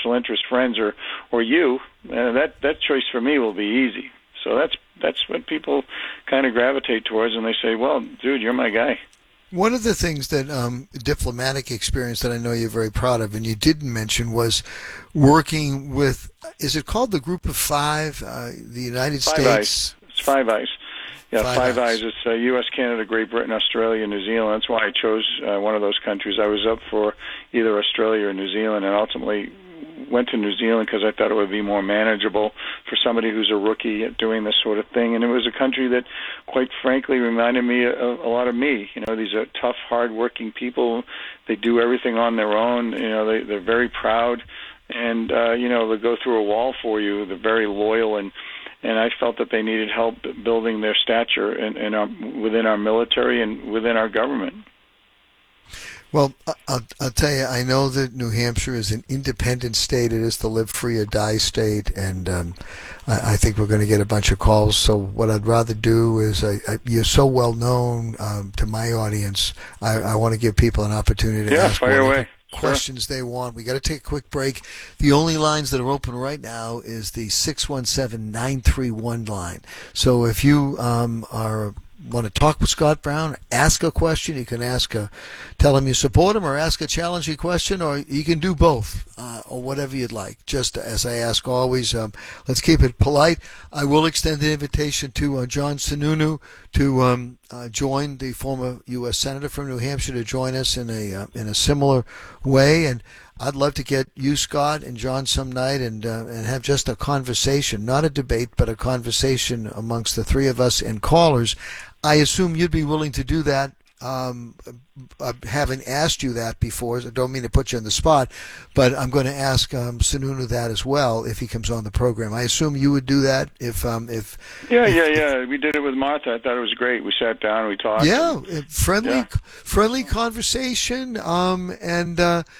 special interest friends or you, that choice for me will be easy. So that's what people kind of gravitate towards, and they say, well, dude, you're my guy. One of the things that diplomatic experience that I know you're very proud of, and you didn't mention, was working with, is it called the Group of Five, the United Five States? Eyes. It's Five Eyes. Yeah, Five Eyes. It's U.S., Canada, Great Britain, Australia, New Zealand. That's why I chose one of those countries. I was up for either Australia or New Zealand, and ultimately went to New Zealand because I thought it would be more manageable for somebody who's a rookie at doing this sort of thing. And it was a country that, quite frankly, reminded me a lot of me. You know, these are tough, hard-working people. They do everything on their own. You know, they're very proud, and you know, they go through a wall for you. They're very loyal, and I felt that they needed help building their stature within our military and within our government. Well, I'll tell you, I know that New Hampshire is an independent state. It is the live free or die state, and I think we're going to get a bunch of calls. So what I'd rather do is, you're so well known to my audience, I want to give people an opportunity to ask fire away. Questions they want. We got to take a quick break. The only lines that are open right now is the 617-931 line. So if you want to talk with Scott Brown, ask a question. You can tell him you support him, or ask a challenging question, or you can do both, or whatever you'd like. Just as I ask always, let's keep it polite. I will extend the invitation to John Sununu to join, the former U.S. Senator from New Hampshire, to join us in a similar way. And I'd love to get you, Scott, and John some night and have just a conversation, not a debate, but a conversation amongst the three of us and callers. I assume you'd be willing to do that. Having asked you that before, I don't mean to put you on the spot, but I'm going to ask Sununu that as well if he comes on the program. I assume you would do that if Yeah. We did it with Martha. I thought it was great. We sat down, we talked. Yeah, friendly conversation, and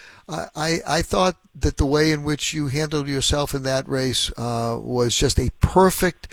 I thought that the way in which you handled yourself in that race was just a perfect.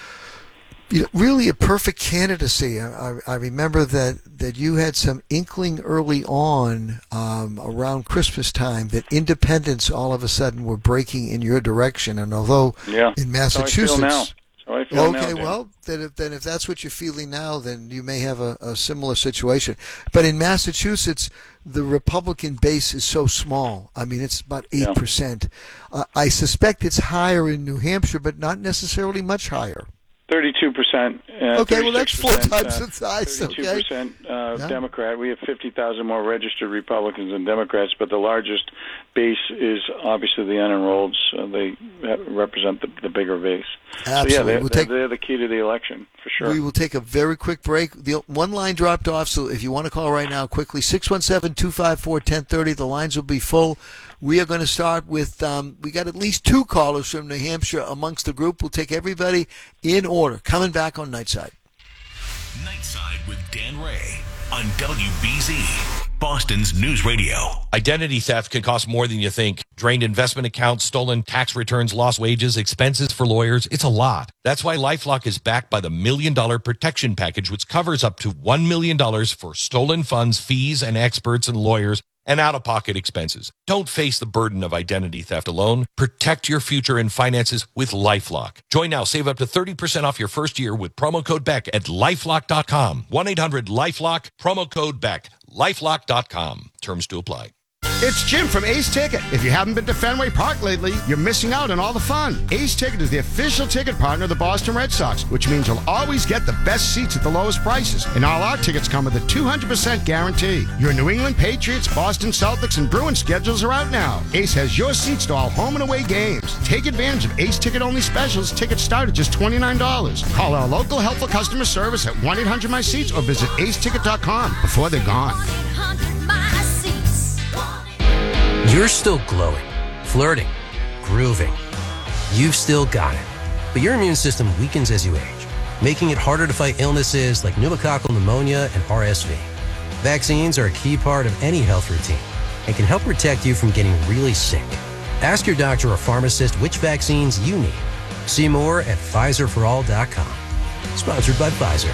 Really a perfect candidacy. I remember that you had some inkling early on around Christmas time that independents all of a sudden were breaking in your direction. And although in Massachusetts... I feel now, well, then if that's what you're feeling now, then you may have a similar situation. But in Massachusetts, the Republican base is so small. I mean, it's about 8%. I suspect it's higher in New Hampshire, but not necessarily much higher. 32%. Okay, well, that's 4 times the size. 32% Democrat. We have 50,000 more registered Republicans than Democrats, but the largest base is obviously the unenrolled. So they represent the bigger base. Absolutely. So they're the key to the election, for sure. We will take a very quick break. The one line dropped off, so if you want to call right now quickly, 617-254-1030. The lines will be full. We are going to start with, we got at least 2 callers from New Hampshire amongst the group. We'll take everybody in order. Coming back on Nightside. Nightside with Dan Ray on WBZ, Boston's News Radio. Identity theft can cost more than you think. Drained investment accounts, stolen tax returns, lost wages, expenses for lawyers. It's a lot. That's why LifeLock is backed by the $1 Million Protection Package, which covers up to $1 million for stolen funds, fees, and experts and lawyers, and out-of-pocket expenses. Don't face the burden of identity theft alone. Protect your future and finances with LifeLock. Join now. Save up to 30% off your first year with promo code BECK at LifeLock.com. 1-800-LifeLock, promo code BECK. LifeLock.com. Terms to apply. It's Jim from Ace Ticket. If you haven't been to Fenway Park lately, you're missing out on all the fun. Ace Ticket is the official ticket partner of the Boston Red Sox, which means you'll always get the best seats at the lowest prices. And all our tickets come with a 200% guarantee. Your New England Patriots, Boston Celtics, and Bruins schedules are out now. Ace has your seats to all home and away games. Take advantage of Ace Ticket-only specials. Tickets start at just $29. Call our local helpful customer service at 1-800-MY-SEATS or visit aceticket.com before they're gone. You're still glowing, flirting, grooving. You've still got it. But your immune system weakens as you age, making it harder to fight illnesses like pneumococcal pneumonia and RSV. Vaccines are a key part of any health routine and can help protect you from getting really sick. Ask your doctor or pharmacist which vaccines you need. See more at PfizerForAll.com. Sponsored by Pfizer.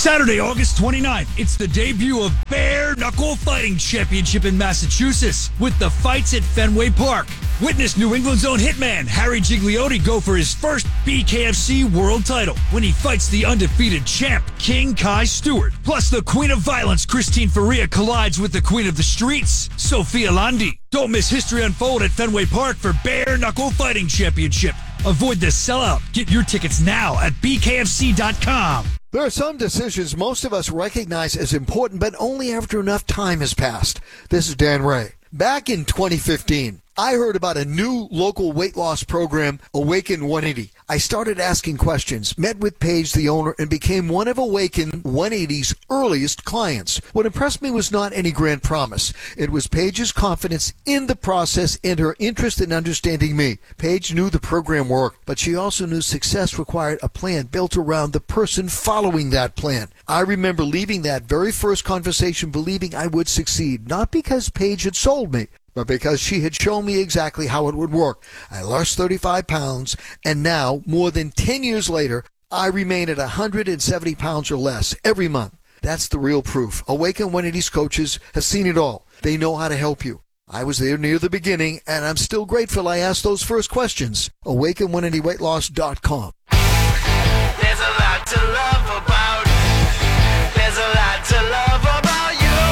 Saturday, August 29th, it's the debut of Bare Knuckle Fighting Championship in Massachusetts with the fights at Fenway Park. Witness New England's own hitman Harry Gigliotti go for his first BKFC world title when he fights the undefeated champ King Kai Stewart. Plus, the Queen of Violence Christine Faria collides with the Queen of the Streets, Sophia Landi. Don't miss history unfold at Fenway Park for Bare Knuckle Fighting Championship. Avoid the sellout. Get your tickets now at bkfc.com. There are some decisions most of us recognize as important, but only after enough time has passed. This is Dan Ray. Back in 2015, I heard about a new local weight loss program, Awaken 180. I started asking questions, met with Paige, the owner, and became one of Awaken 180's earliest clients. What impressed me was not any grand promise. It was Paige's confidence in the process and her interest in understanding me. Paige knew the program worked, but she also knew success required a plan built around the person following that plan. I remember leaving that very first conversation believing I would succeed, not because Paige had sold me, but because she had shown me exactly how it would work. I lost 35 pounds, and now, more than 10 years later, I remain at 170 pounds or less every month. That's the real proof. Awaken 180's coaches have seen it all. They know how to help you. I was there near the beginning, and I'm still grateful I asked those first questions. Awaken180weightloss.com. There's a lot to love about. There's a lot to love about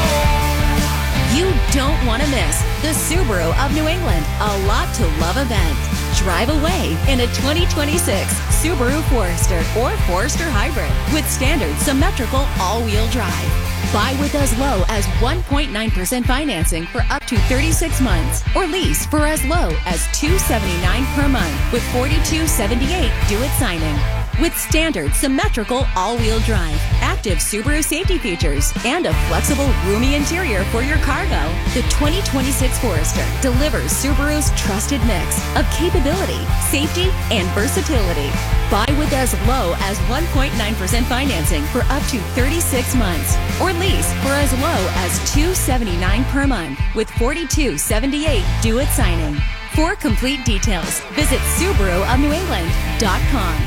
you. You don't want to miss the Subaru of New England A Lot to Love event. Drive away in a 2026 Subaru Forester or Forester Hybrid with standard symmetrical all-wheel drive. Buy with as low as 1.9% financing for up to 36 months or lease for as low as $279 per month with $42.78 due at signing. With standard symmetrical all-wheel drive, active Subaru safety features, and a flexible, roomy interior for your cargo, the 2026 Forester delivers Subaru's trusted mix of capability, safety, and versatility. Buy with as low as 1.9% financing for up to 36 months or lease for as low as $279 per month with $42.78 due at signing. For complete details, visit SubaruofNewEngland.com.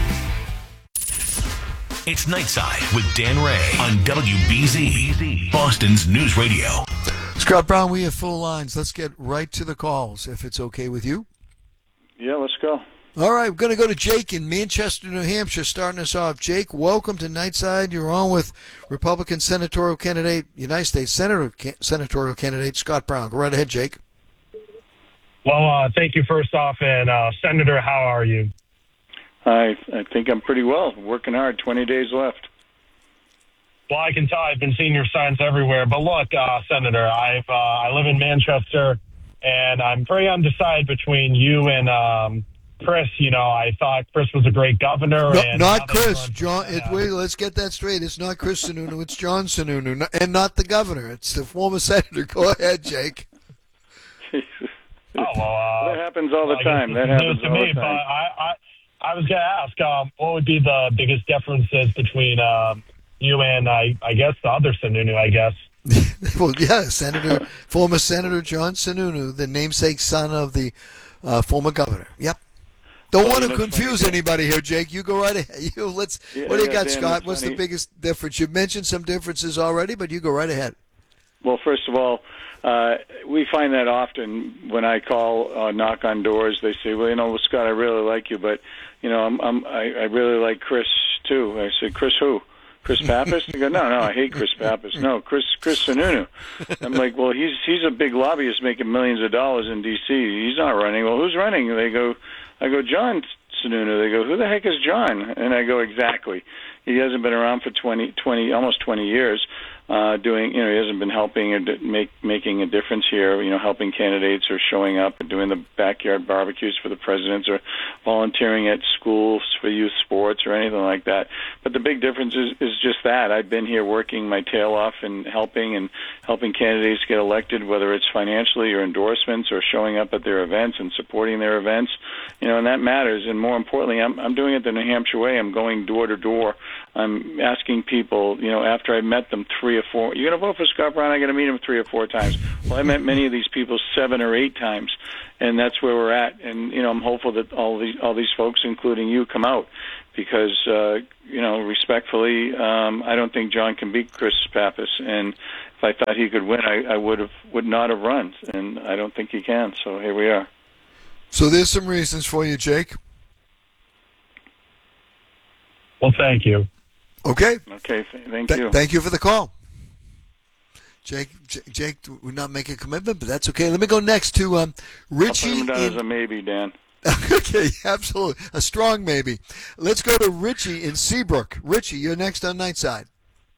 It's Nightside with Dan Ray on WBZ, Boston's News Radio. Scott Brown, we have full lines. Let's get right to the calls, if it's okay with you. Yeah, let's go. All right, we're going to go to Jake in Manchester, New Hampshire, starting us off. Jake, welcome to Nightside. You're on with Republican senatorial candidate, United States senatorial candidate Scott Brown. Go right ahead, Jake. Well, thank you first off, and Senator, how are you? I think I'm pretty well. Working hard. 20 days left. Well, I can tell I've been seeing your signs everywhere. But look, Senator, I live in Manchester, and I'm very undecided between you and Chris. You know, I thought Chris was a great governor. No, and not Chris. John. Wait, let's get that straight. It's not Chris Sununu. It's John Sununu, and not the governor. It's the former senator. Go ahead, Jake. That happens all the time. That happens all the time. But I was going to ask, what would be the biggest differences between you and, I guess, the other Sununu, I guess? Well, yeah, former Senator John Sununu, the namesake son of the former governor. Yep. Don't want to confuse anybody here, Jake. You go right ahead. What do you got, Dan, Scott? What's the biggest difference? You've mentioned some differences already, but you go right ahead. Well, first of all, we find that often when I call, knock on doors, they say, well, Scott, I really like you, but, I really like Chris, too. I said, Chris who? Chris Pappas? They go, no, I hate Chris Pappas. No, Chris Sununu. I'm like, well, he's a big lobbyist making millions of dollars in D.C. He's not running. Well, who's running? I go, John Sununu. They go, who the heck is John? And I go, exactly. He hasn't been around for almost 20 years. He hasn't been helping or making a difference here, helping candidates or showing up and doing the backyard barbecues for the presidents or volunteering at schools for youth sports or anything like that. But the big difference is just that. I've been here working my tail off and helping candidates get elected, whether it's financially or endorsements or showing up at their events and supporting their events, and that matters. And more importantly, I'm doing it the New Hampshire way. I'm going door to door. I'm asking people, after I met them 3 or 4, you're going to vote for Scott Brown? I'm going to meet him 3 or 4 times. Well, I met many of these people 7 or 8 times, and that's where we're at. And I'm hopeful that all these folks, including you, come out, because respectfully, I don't think John can beat Chris Pappas. And if I thought he could win, I would not have run, and I don't think he can. So here we are. So there's some reasons for you, Jake. Well, thank you. Okay. Okay, thank you. Thank you for the call. Jake would not make a commitment, but that's okay. Let me go next to Richie. I'll put him down as a maybe, Dan. Okay, absolutely. A strong maybe. Let's go to Richie in Seabrook. Richie, you're next on Nightside.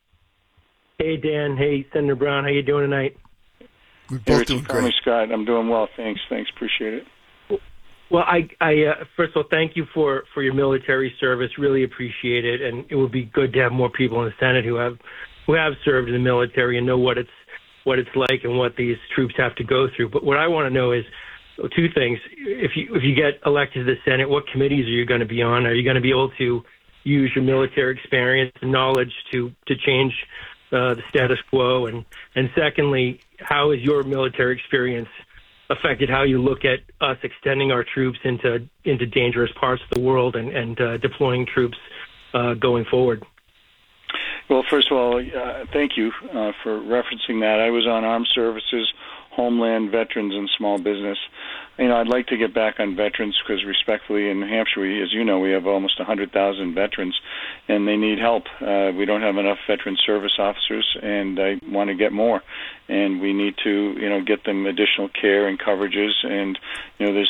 Hey, Dan. Hey, Senator Brown. How you doing tonight? We're both doing Call me great. Scott. I'm doing well. Thanks. Appreciate it. Well, I first of all, thank you for your military service. Really appreciate it, and it would be good to have more people in the Senate who have served in the military and know what it's like and what these troops have to go through. But what I want to know is 2 things. If you get elected to the Senate, what committees are you going to be on? Are you going to be able to use your military experience and knowledge to change the status quo? And secondly, how has your military experience affected how you look at us extending our troops into dangerous parts of the world and deploying troops going forward? Well, first of all, thank you for referencing that. I was on Armed Services, Homeland, Veterans, and Small Business. I'd like to get back on veterans because, respectfully, in New Hampshire, as you know, we have almost 100,000 veterans, and they need help. We don't have enough veteran service officers, and I want to get more. And we need to, get them additional care and coverages. And there's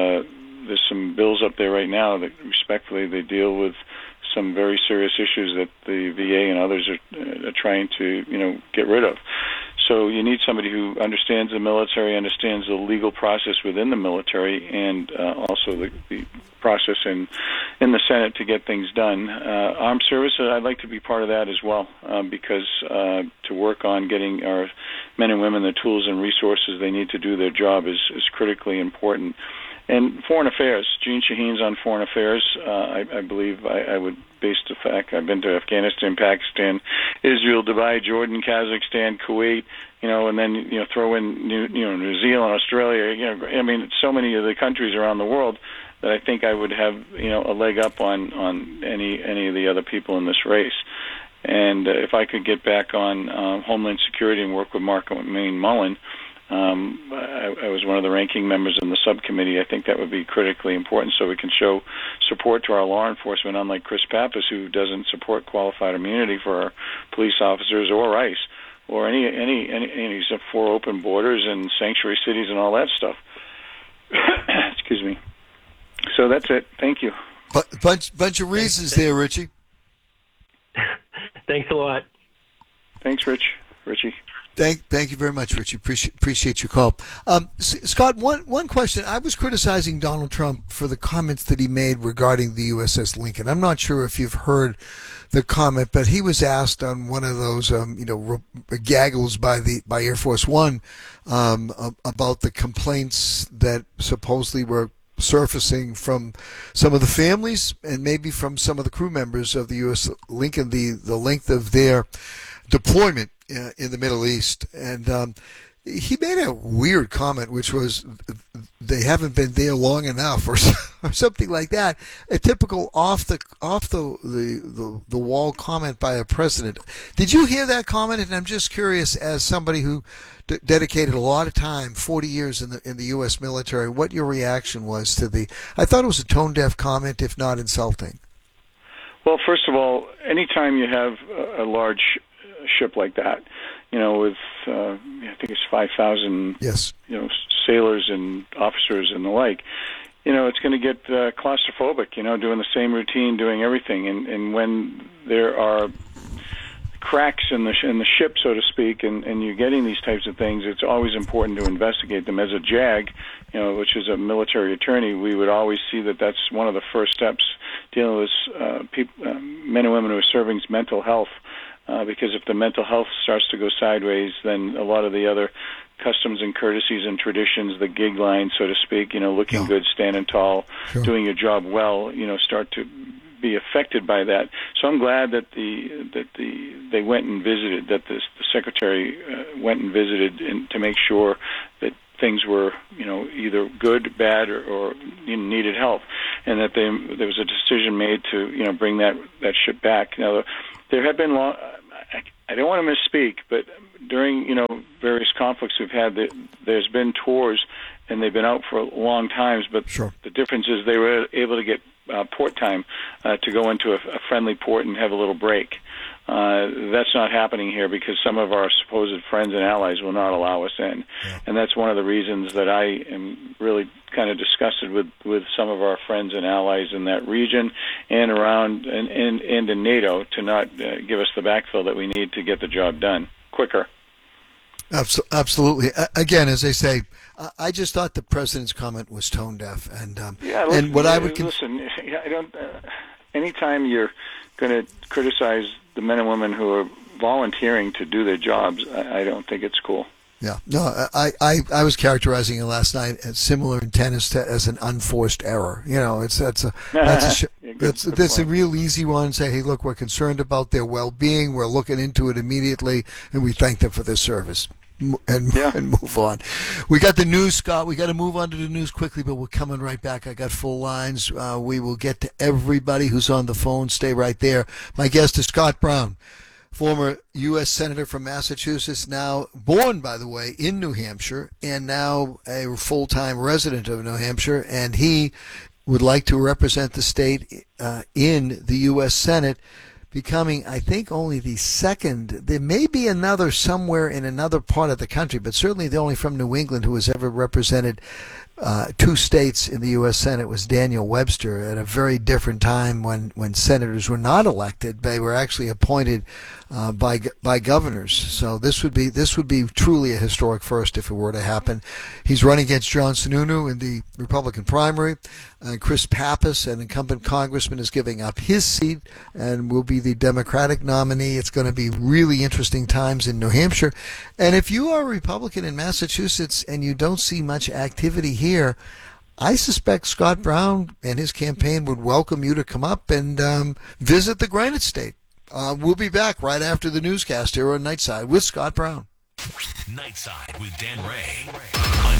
some bills up there right now that, respectfully, they deal with some very serious issues that the VA and others are trying to, get rid of. So you need somebody who understands the military, understands the legal process within the military, and also the process in the Senate to get things done. Armed services, I'd like to be part of that as well, because to work on getting our men and women the tools and resources they need to do their job is critically important. And foreign affairs, Gene Shaheen's on foreign affairs. I believe I would base the fact I've been to Afghanistan, Pakistan, Israel, Dubai, Jordan, Kazakhstan, Kuwait, and then throw in New Zealand, Australia. So many of the countries around the world that I think I would have a leg up on any of the other people in this race. And if I could get back on Homeland Security and work with Mark Mullen. I was one of the ranking members in the subcommittee. I think that would be critically important so we can show support to our law enforcement, unlike Chris Pappas, who doesn't support qualified immunity for our police officers or ICE or any for open borders and sanctuary cities and all that stuff. Excuse me. So that's it. Thank you. Bunch of reasons there, Richie. Thanks a lot. Thanks, Richie. Thank you very much, Richie. Appreciate your call. Scott, one question. I was criticizing Donald Trump for the comments that he made regarding the USS Lincoln. I'm not sure if you've heard the comment, but he was asked on one of those, gaggles by Air Force One about the complaints that supposedly were surfacing from some of the families and maybe from some of the crew members of the U.S. Lincoln, the length of their deployment in the Middle East. And he made a weird comment, which was they haven't been there long enough, or something like that. A typical off the wall comment by a president. Did you hear that comment? And I'm just curious, as somebody who dedicated a lot of time, 40 years in the U.S. military, what your reaction was to the. I thought it was a tone-deaf comment, if not insulting. Well, first of all, anytime you have a large ship like that, with I think it's 5,000 sailors and officers and the like, it's going to get claustrophobic, doing the same routine, doing everything. And when there are cracks in the ship, so to speak, and you're getting these types of things, it's always important to investigate them. As a JAG, which is a military attorney, we would always see that that's one of the first steps dealing with men and women who are serving mental health. Because if the mental health starts to go sideways, then a lot of the other customs and courtesies and traditions, the gig line, so to speak, looking good, standing tall, doing your job well, start to be affected by that. So I'm glad that they went and visited, that the secretary went and visited, and to make sure that things were, either good, bad, or needed help, and that there was a decision made to, bring that ship back. Now, there have been I don't want to misspeak, but during, various conflicts we've had, there's been tours, and they've been out for long times, but sure. The difference is they were able to get port time to go into a friendly port and have a little break. That's not happening here because some of our supposed friends and allies will not allow us in. Yeah. And that's one of the reasons that I am really kind of disgusted with some of our friends and allies in that region and around and in NATO to not give us the backfill that we need to get the job done quicker. Absolutely. Again, as I say, I just thought the president's comment was tone deaf, and I would listen. I don't. Anytime you're going to criticize the men and women who are volunteering to do their jobs, I don't think it's cool. Yeah, no, I was characterizing it last night as similar in tennis as an unforced error. That's a real easy one. Say, hey, look, we're concerned about their well-being. We're looking into it immediately, and we thank them for their service. And move on. We got the news, Scott. We got to move on to the news quickly, but we're coming right back. I got full lines. We will get to everybody who's on the phone. Stay right there. My guest is Scott Brown, former U.S. Senator from Massachusetts, now born, by the way, in New Hampshire, and now a full-time resident of New Hampshire, and he would like to represent the state in the U.S. Senate, becoming, I think, only the second. There may be another somewhere in another part of the country, but certainly the only from New England who has ever represented two states in the U.S. Senate was Daniel Webster at a very different time when senators were not elected. They were actually appointed by governors. So this would be truly a historic first if it were to happen. He's running against John Sununu in the Republican primary. Chris Pappas, an incumbent congressman, is giving up his seat and will be the Democratic nominee. It's going to be really interesting times in New Hampshire. And if you are a Republican in Massachusetts and you don't see much activity here, I suspect Scott Brown and his campaign would welcome you to come up and visit the Granite State. We'll be back right after the newscast here on Nightside with Scott Brown. Nightside with Dan Ray on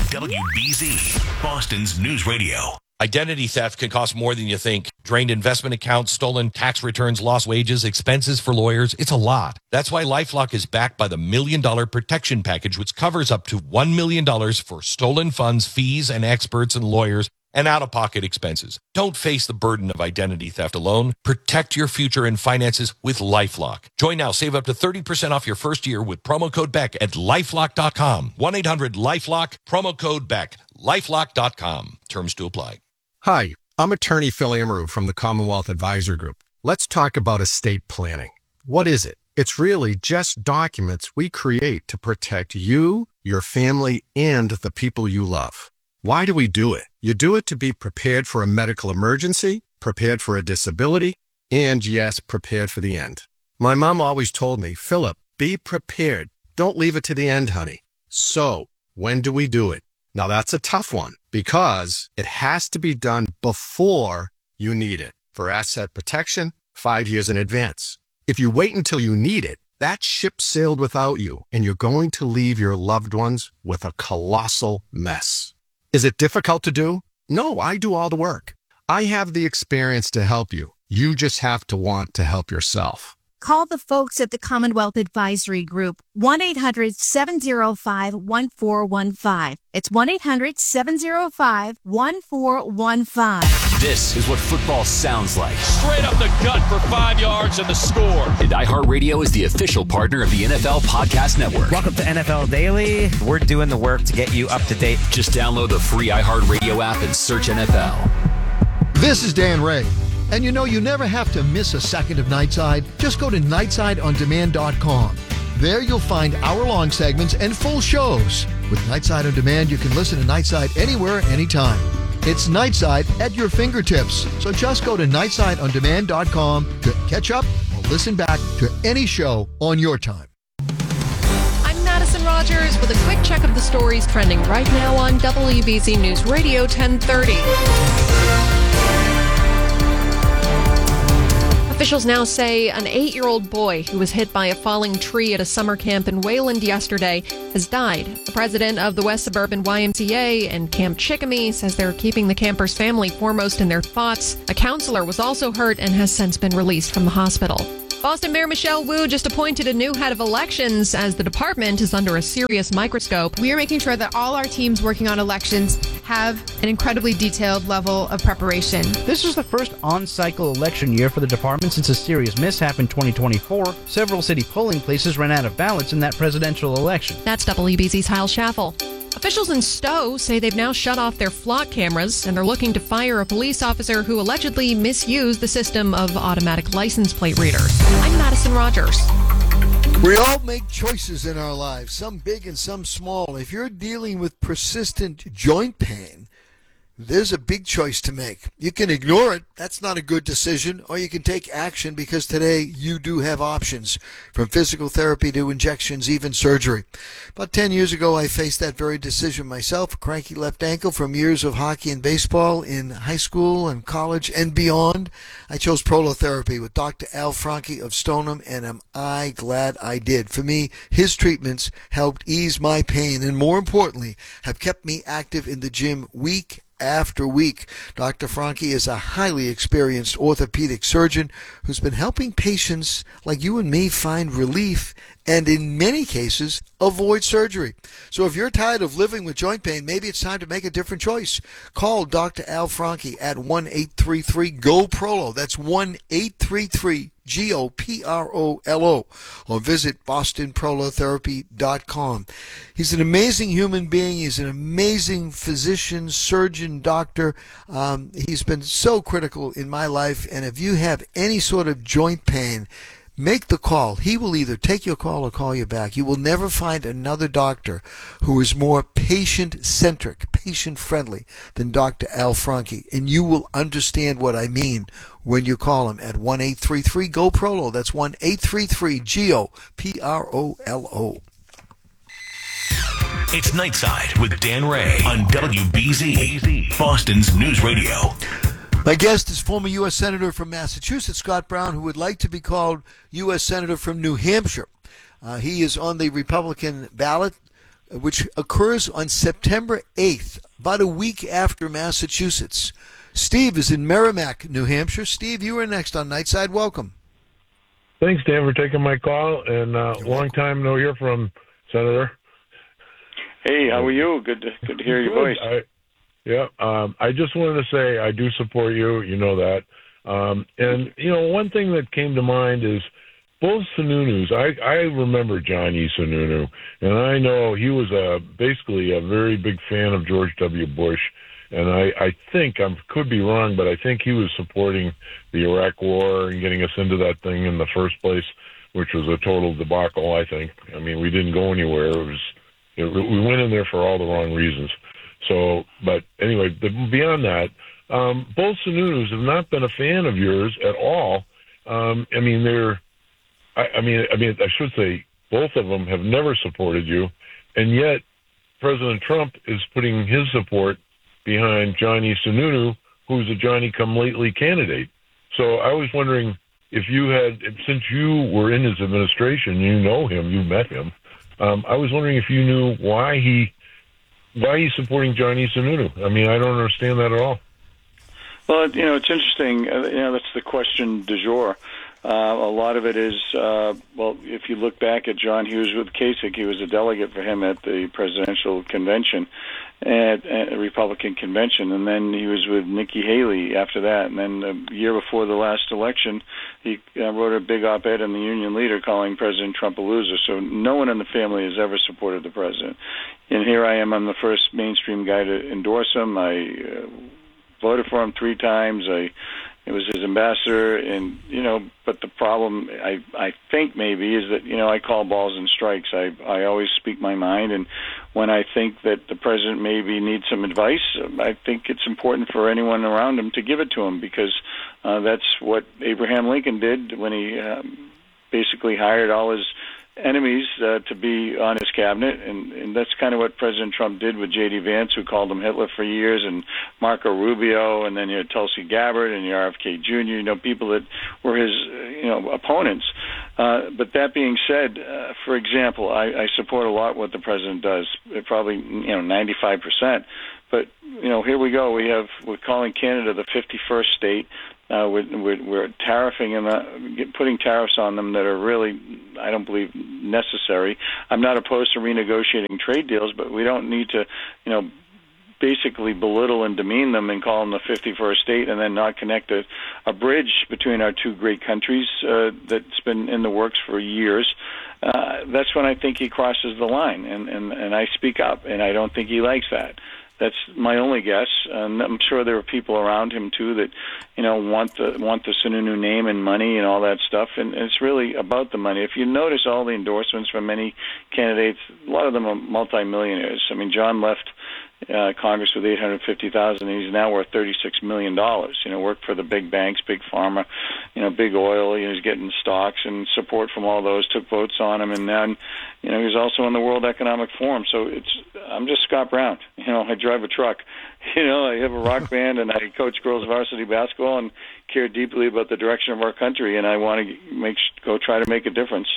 WBZ, Boston's News Radio. Identity theft can cost more than you think. Drained investment accounts, stolen tax returns, lost wages, expenses for lawyers. It's a lot. That's why LifeLock is backed by the $1 Million Protection Package, which covers up to $1 million for stolen funds, fees, and experts and lawyers, and out-of-pocket expenses. Don't face the burden of identity theft alone. Protect your future and finances with LifeLock. Join now. Save up to 30% off your first year with promo code BECK at LifeLock.com. 1-800-LifeLock, promo code BECK, LifeLock.com. Terms to apply. Hi, I'm attorney Phil Amaru from the Commonwealth Advisor Group. Let's talk about estate planning. What is it? It's really just documents we create to protect you, your family, and the people you love. Why do we do it? You do it to be prepared for a medical emergency, prepared for a disability, and yes, prepared for the end. My mom always told me, Philip, be prepared. Don't leave it to the end, honey. So, when do we do it? Now that's a tough one because it has to be done before you need it. For asset protection, 5 years in advance. If you wait until you need it, that ship sailed without you and you're going to leave your loved ones with a colossal mess. Is it difficult to do? No, I do all the work. I have the experience to help you. You just have to want to help yourself. Call the folks at the Commonwealth Advisory Group, 1-800-705-1415. It's 1-800-705-1415. This is what football sounds like. Straight up the gut for 5 yards and the score. And iHeartRadio is the official partner of the NFL Podcast Network. Welcome to NFL Daily. We're doing the work to get you up to date. Just download the free iHeartRadio app and search NFL. This is Dan Ray. And you never have to miss a second of Nightside. Just go to nightside.ondemand.com. There you'll find hour-long segments and full shows. With Nightside On Demand, you can listen to Nightside anywhere, anytime. It's Nightside at your fingertips. So just go to nightsideondemand.com to catch up or listen back to any show on your time. I'm Madison Rogers with a quick check of the stories trending right now on WBZ News Radio 1030. Officials now say an 8-year-old boy who was hit by a falling tree at a summer camp in Wayland yesterday has died. The president of the West Suburban YMCA and Camp Chickamee says they're keeping the camper's family foremost in their thoughts. A counselor was also hurt and has since been released from the hospital. Boston Mayor Michelle Wu just appointed a new head of elections as the department is under a serious microscope. We are making sure that all our teams working on elections have an incredibly detailed level of preparation. This is the first on-cycle election year for the department since a serious mishap in 2024. Several city polling places ran out of ballots in that presidential election. That's WBZ's Hal Schaffel. Officials in Stowe say they've now shut off their flock cameras and they're looking to fire a police officer who allegedly misused the system of automatic license plate readers. I'm Madison Rogers. We all make choices in our lives, some big and some small. If you're dealing with persistent joint pain, there's a big choice to make. You can ignore it. That's not a good decision. Or you can take action because today you do have options, from physical therapy to injections, even surgery. About 10 years ago, I faced that very decision myself. A cranky left ankle from years of hockey and baseball in high school and college and beyond. I chose prolotherapy with Dr. Al Franke of Stoneham, and am I glad I did. For me, his treatments helped ease my pain and, more importantly, have kept me active in the gym week after week. Dr. Franke is a highly experienced orthopedic surgeon who's been helping patients like you and me find relief and, in many cases, avoid surgery. So if you're tired of living with joint pain, maybe it's time to make a different choice. Call Dr. Al Franke at 1-833-GO-PROLO. That's 1-833-GOPROLO. Or visit bostonprolotherapy.com. He's an amazing human being. He's an amazing physician, surgeon, doctor. He's been so critical in my life. And if you have any sort of joint pain, make the call. He will either take your call or call you back. You will never find another doctor who is more patient-centric, patient-friendly than Dr. Al Franke. And you will understand what I mean when you call him at 1-833-GO-PROLO. That's 1-833-GO-PROLO. It's Nightside with Dan Ray on WBZ, Boston's News Radio. My guest is former U.S. Senator from Massachusetts, Scott Brown, who would like to be called U.S. Senator from New Hampshire. He is on the Republican ballot, which occurs on September 8th, about a week after Massachusetts. Steve is in Merrimack, New Hampshire. Steve, you are next on Nightside. Welcome. Thanks, Dan, for taking my call, and long time no hear from, Senator. Hey, how are you? Good to hear your voice. I just wanted to say I do support you. You know that. And, one thing that came to mind is both Sununus. I remember Johnny Sununu, and I know he was basically a very big fan of George W. Bush. And I think, I could be wrong, but I think he was supporting the Iraq War and getting us into that thing in the first place, which was a total debacle, I think. I mean, we didn't go anywhere. We went in there for all the wrong reasons. So, but anyway, beyond that, both Sununus have not been a fan of yours at all. I should say both of them have never supported you, and yet President Trump is putting his support behind Johnny Sununu, who's a Johnny-come-lately candidate. So I was wondering if you had, since you were in his administration, you know him, you met him, I was wondering if you knew why he's supporting Johnny Sununu. I mean, I don't understand that at all. Well, it's interesting. That's the question du jour. A lot of it is, if you look back at John Hughes with Kasich, he was a delegate for him at the presidential convention, at a Republican convention, and then he was with Nikki Haley after that. And then a year before the last election, he wrote a big op-ed in the Union Leader calling President Trump a loser. So no one in the family has ever supported the president. And here I am, I'm the first mainstream guy to endorse him. I voted for him 3 times. I was his ambassador, and but the problem I think maybe is that I call balls and strikes. I always speak my mind, and when I think that the president maybe needs some advice, I think it's important for anyone around him to give it to him, because that's what Abraham Lincoln did when he basically hired all his enemies to be on his cabinet, and that's kind of what President Trump did with J.D. Vance, who called him Hitler for years, and Marco Rubio, and then you had Tulsi Gabbard and RFK Jr., people that were his opponents. But that being said, for example, I support a lot what the president does, probably 95%. But here we go. We're calling Canada the 51st state. We're tariffing and putting tariffs on them that are really, I don't believe, necessary. I'm not opposed to renegotiating trade deals, but we don't need to, basically belittle and demean them and call them the 51st state and then not connect a bridge between our two great countries that's been in the works for years. That's when I think he crosses the line, and I speak up, and I don't think he likes that. That's my only guess. I'm sure there are people around him too that, want the Sununu name and money and all that stuff. And it's really about the money. If you notice all the endorsements from many candidates, a lot of them are multimillionaires. I mean, John left Congress with $850,000, and he's now worth $36 million. Worked for the big banks, big pharma, big oil. He's getting stocks and support from all those. Took votes on him, and then, he's also on the World Economic Forum. So I'm just Scott Brown. I drive a truck. I have a rock band, and I coach girls varsity basketball, and care deeply about the direction of our country, and I want to go try to make a difference.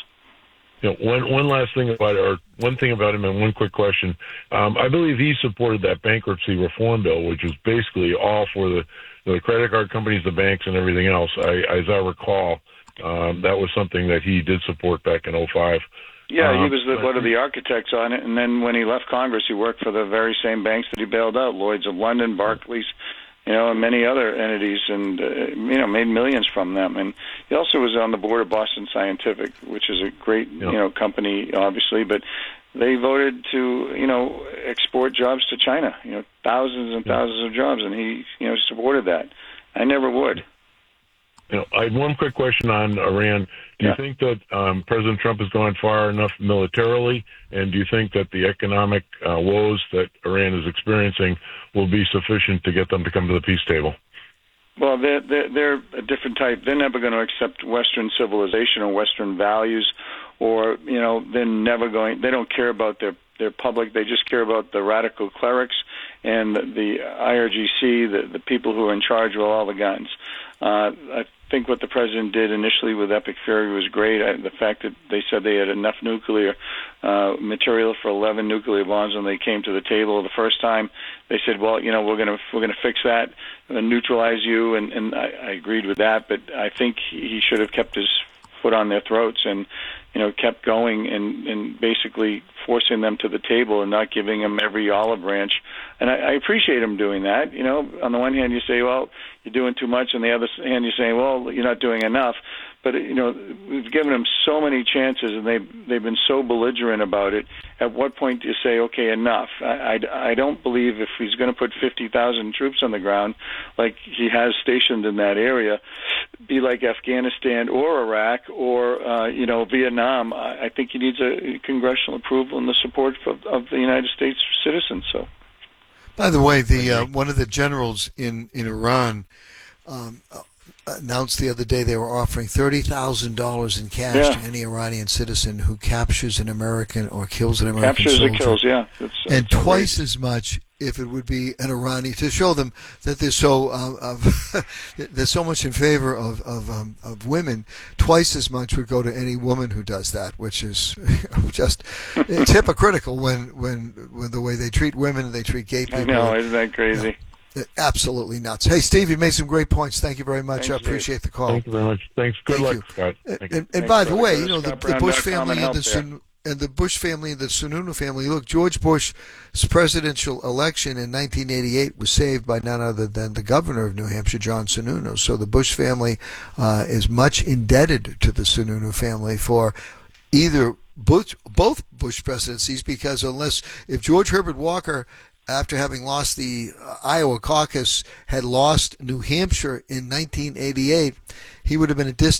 One last thing about it, or one thing about him, and one quick question. I believe he supported that bankruptcy reform bill, which was basically all for the credit card companies, the banks, and everything else. As I recall, that was something that he did support back in 2005. Yeah, he was one of the architects on it, and then when he left Congress, he worked for the very same banks that he bailed out, Lloyd's of London, Barclays, and many other entities, and, made millions from them. And he also was on the board of Boston Scientific, which is a great, company, obviously, but they voted to, export jobs to China, thousands and thousands of jobs, and he, supported that. I never would. I had one quick question on Iran. Do you think that President Trump has gone far enough militarily, and do you think that the economic woes that Iran is experiencing will be sufficient to get them to come to the peace table? Well, they're a different type. They're never going to accept Western civilization or Western values, or they're never going. They don't care about their public. They just care about the radical clerics and the IRGC, the people who are in charge with all the guns. I think what the president did initially with Epic Fury was great. The fact that they said they had enough nuclear material for 11 nuclear bombs when they came to the table the first time, they said, "Well, we're going to fix that and neutralize you," and I agreed with that. But I think he should have kept his foot on their throats and kept going and basically forcing them to the table and not giving them every olive branch. And I appreciate him doing that. On the one hand, you say, well, you're doing too much. On the other hand, you say, well, you're not doing enough. But, we've given them so many chances, and they've been so belligerent about it. At what point do you say, okay, enough? I don't believe if he's going to put 50,000 troops on the ground, like he has stationed in that area, be like Afghanistan or Iraq or, Vietnam. I think he needs a congressional approval and the support of the United States citizens. So, by the way, one of the generals in Iran announced the other day they were offering $30,000 in cash to any Iranian citizen who captures an American or kills an American soldier. Captures or kills, yeah. And twice as much if it would be an Iranian, to show them that they're there's so much in favor of women. Twice as much would go to any woman who does that, which is just it's hypocritical when the way they treat women and they treat gay people. I know, isn't that crazy? Absolutely nuts. Hey, Steve, you made some great points. Thank you very much. Thanks, I appreciate the call. Thank you very much. Thanks. Good luck, Scott. And by the way, the Bush family and the Bush family and the Sununu family. Look, George Bush's presidential election in 1988 was saved by none other than the governor of New Hampshire, John Sununu. So the Bush family is much indebted to the Sununu family for either both Bush presidencies, because if George Herbert Walker, after having lost the Iowa caucus, had lost New Hampshire in 1988, he would have been a distant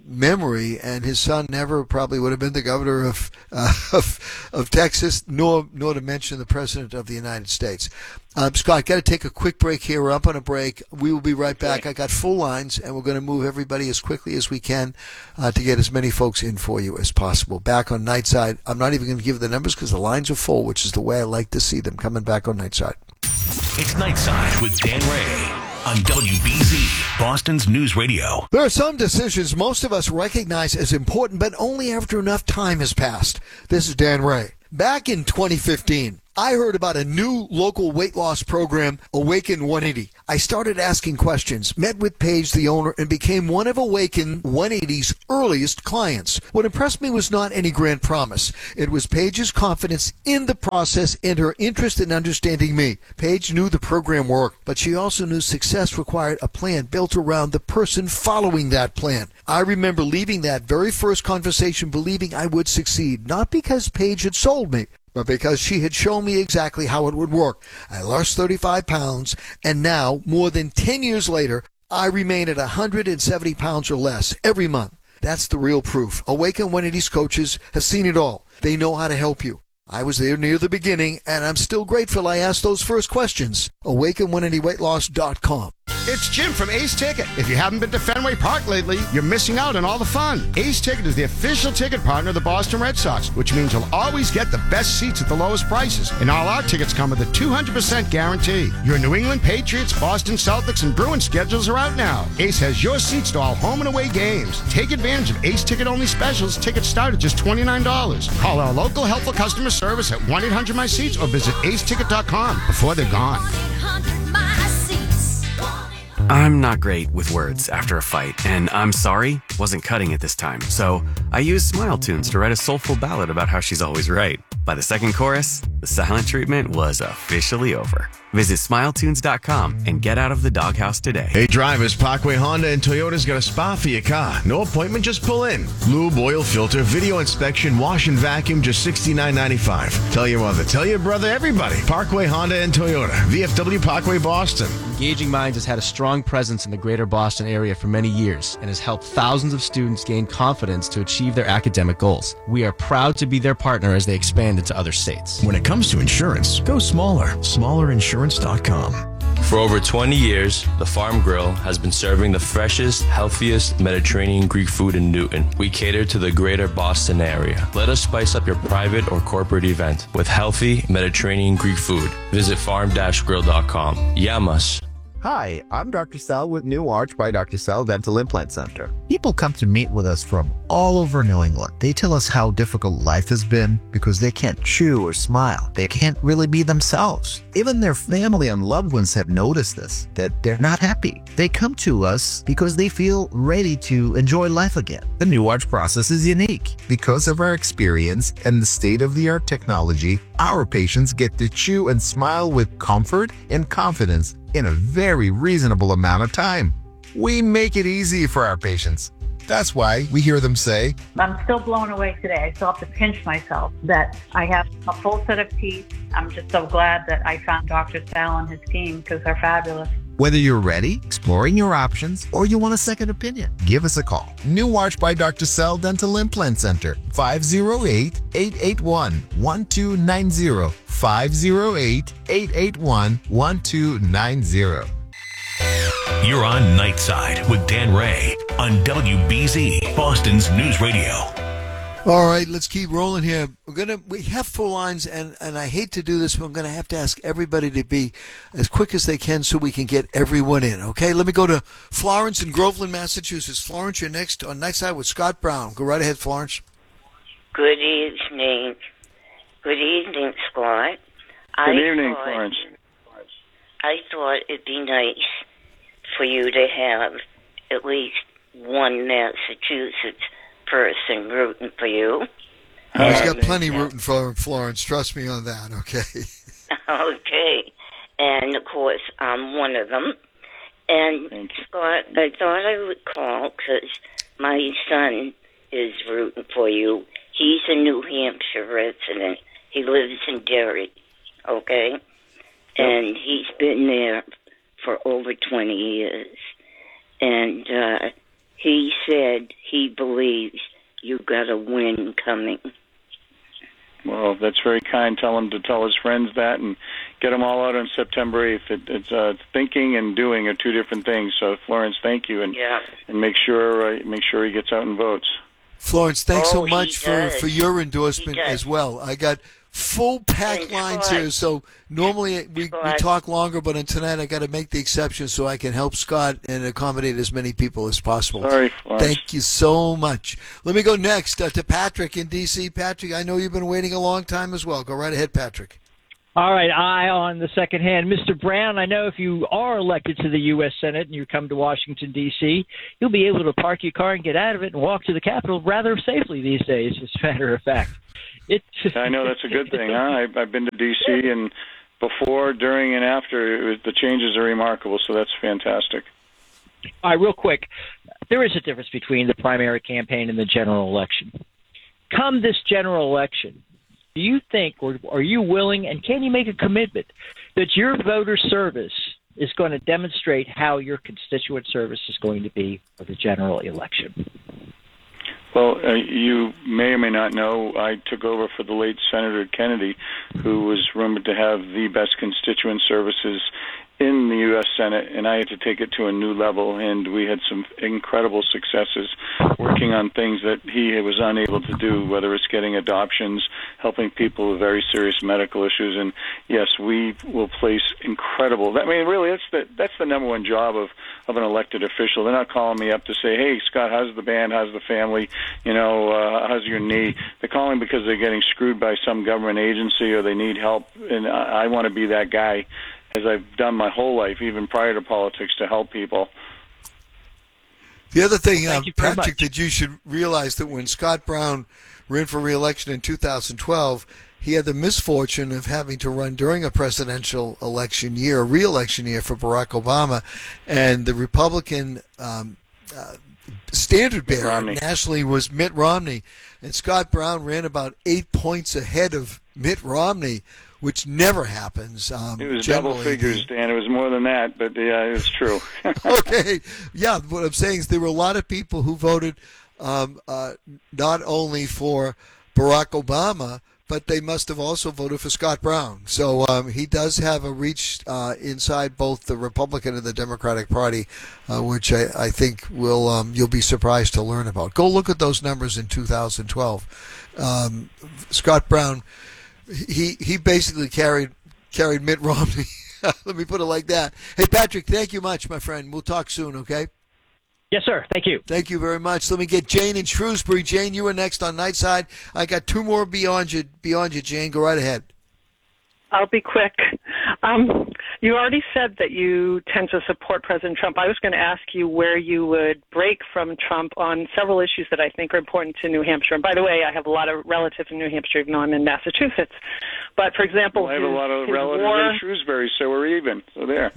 memory, and his son never probably would have been the governor of Texas, nor to mention the president of the United States. Scott, got to take a quick break here. We're up on a break. We will be right back. I got full lines, and we're going to move everybody as quickly as we can to get as many folks in for you as possible. Back on Nightside. I'm not even going to give the numbers because the lines are full, which is the way I like to see them. Coming back on Nightside. It's Nightside with Dan Ray on WBZ, Boston's News Radio. There are some decisions most of us recognize as important, but only after enough time has passed. This is Dan Ray. Back in 2015, I heard about a new local weight loss program, Awaken 180. I started asking questions, met with Paige, the owner, and became one of Awaken 180's earliest clients. What impressed me was not any grand promise. It was Paige's confidence in the process and her interest in understanding me. Paige knew the program worked, but she also knew success required a plan built around the person following that plan. I remember leaving that very first conversation believing I would succeed, not because Paige had sold me, but because she had shown me exactly how it would work. I lost 35 pounds, and now, more than 10 years later, I remain at 170 pounds or less every month. That's the real proof. Awaken 180's coaches have seen it all. They know how to help you. I was there near the beginning, and I'm still grateful I asked those first questions. Awaken180weightloss.com. It's Jim from Ace Ticket. If you haven't been to Fenway Park lately, you're missing out on all the fun. Ace Ticket is the official ticket partner of the Boston Red Sox, which means you'll always get the best seats at the lowest prices. And all our tickets come with a 200% guarantee. Your New England Patriots, Boston Celtics, and Bruins schedules are out now. Ace has your seats to all home and away games. Take advantage of Ace Ticket-only specials. Tickets start at just $29. Call our local helpful customer service at 1-800-MY-SEATS or visit aceticket.com before they're gone. I'm not great with words after a fight, and I'm sorry wasn't cutting it this time. So I used Smile Tunes to write a soulful ballad about how she's always right. By the second chorus, the silent treatment was officially over. Visit SmileTunes.com and get out of the doghouse today. Hey drivers, Parkway Honda and Toyota's got a spa for your car. No appointment, just pull in. Lube, oil filter, video inspection, wash and vacuum, just $69.95. Tell your mother, tell your brother, everybody. Parkway Honda and Toyota. VFW Parkway Boston. Engaging Minds has had a strong presence in the greater Boston area for many years and has helped thousands of students gain confidence to achieve their academic goals. We are proud to be their partner as they expand into other states. When it comes to insurance, go smaller. SmallerInsurance.com. For over 20 years, the Farm Grill has been serving the freshest, healthiest Mediterranean Greek food in Newton. We cater to the greater Boston area. Let us spice up your private or corporate event with healthy Mediterranean Greek food. Visit farm-grill.com. Yamas. Hi, I'm Dr. Sal with New Arch by Dr. Sal Dental Implant Center. People come to meet with us from all over New England. They tell us how difficult life has been because they can't chew or smile. They can't really be themselves. Even their family and loved ones have noticed this, that they're not happy. They come to us because they feel ready to enjoy life again. The New Arch process is unique. Because of our experience and the state-of-the-art technology, our patients get to chew and smile with comfort and confidence in a very reasonable amount of time. We make it easy for our patients. That's why we hear them say, I'm still blown away today. I still have to pinch myself that I have a full set of teeth. I'm just so glad that I found Dr. Sal and his team because they're fabulous. Whether you're ready, exploring your options, or you want a second opinion, give us a call. New Arch by Dr. Sal Dental Implant Center, 508-881-1290, 508-881-1290. You're on Nightside with Dan Ray on WBZ, Boston's News Radio. All right, let's keep rolling here. We have full lines, and I hate to do this, but I'm going to have to ask everybody to be as quick as they can so we can get everyone in, okay? Let me go to Florence in Groveland, Massachusetts. Florence, you're next on Nightside with Scott Brown. Go right ahead, Florence. Good evening. Good evening, Scott. Good evening, Florence. I thought it'd be nice for you to have at least one Massachusetts person rooting for you. He's got plenty rooting for Florence. Trust me on that, okay? Okay. And, of course, I'm one of them. And, Scott, I thought I would call because my son is rooting for you. He's a New Hampshire resident. He lives in Derry, okay? And he's been there for over 20 years. And he said he believes coming. Well, that's very kind. Tell him to tell his friends that, and get them all out on September 8th. It's thinking and doing are two different things. So, Florence, thank you, and make sure he gets out and votes. Florence, thanks so much for your endorsement as well. I got full pack lines here, so normally we talk longer, but on tonight I got to make the exception so I can help Scott and accommodate as many people as possible. Sorry, Florence. Thank you so much. Let me go next to Patrick in D.C. Patrick, I know you've been waiting a long time as well. Go right ahead, Patrick. All right, I on the second hand. Mr. Brown, I know if you are elected to the U.S. Senate and you come to Washington, D.C., you'll be able to park your car and get out of it and walk to the Capitol rather safely these days, as a matter of fact. I know that's a good thing. Huh? I've been to D.C. and before, during, and after. The changes are remarkable, so that's fantastic. All right, real quick. There is a difference between the primary campaign and the general election. Come this general election, do you think, or are you willing, and can you make a commitment that your voter service is going to demonstrate how your constituent service is going to be for the general election? Well, you may or may not know, I took over for the late Senator Kennedy, who was rumored to have the best constituent services in the U.S. Senate, and I had to take it to a new level, and we had some incredible successes working on things that he was unable to do, whether it's getting adoptions, helping people with very serious medical issues, and yes, we will place incredible. I mean, really, that's the number one job of an elected official. They're not calling me up to say, hey, Scott, how's the band, how's the family, how's your knee? They're calling because they're getting screwed by some government agency or they need help, and I want to be that guy, as I've done my whole life, even prior to politics, to help people. The other thing, Patrick, that you should realize that when Scott Brown ran for re-election in 2012, he had the misfortune of having to run during a presidential election year, a re-election year for Barack Obama, and the Republican standard bearer nationally was Mitt Romney, and Scott Brown ran about 8 points ahead of Mitt Romney, which never happens. It was double figures, Dan. It was more than that, but yeah, it was true. Okay. Yeah, what I'm saying is there were a lot of people who voted not only for Barack Obama, but they must have also voted for Scott Brown. So he does have a reach inside both the Republican and the Democratic Party, which I think will you'll be surprised to learn about. Go look at those numbers in 2012. Scott Brown, he basically carried Mitt Romney. Let me put it like that. Hey, Patrick, thank you much, my friend. We'll talk soon, okay? Yes, sir. Thank you. Thank you very much. Let me get Jane in Shrewsbury. Jane, you were next on Nightside. I got two more beyond you, Jane. Go right ahead. I'll be quick. You already said that you tend to support President Trump. I was going to ask you where you would break from Trump on several issues that I think are important to New Hampshire. And by the way, I have a lot of relatives in New Hampshire, even though I'm in Massachusetts. But, for example, I have a lot of relatives in Shrewsbury, so we're even. So there.